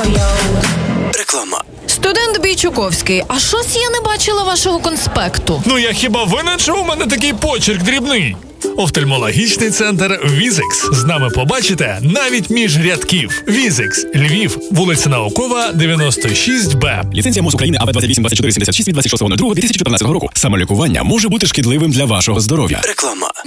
Реклама. Студент Бійчуковський, а щось я не бачила вашого конспекту. Ну я хіба винен, що у мене такий почерк дрібний? Офтальмологічний центр Візикс. З нами побачите навіть між рядків. Візикс, Львів, вулиця Наукова, 96Б. Ліцензія МОЗ України АВ 282476 від 26.02.2014 року. Самолікування може бути шкідливим для вашого здоров'я. Реклама.